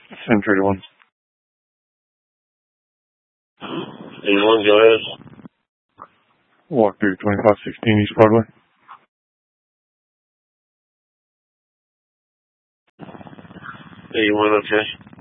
Century 1. 81, go ahead. Walk through 2516 East Broadway. 81, okay.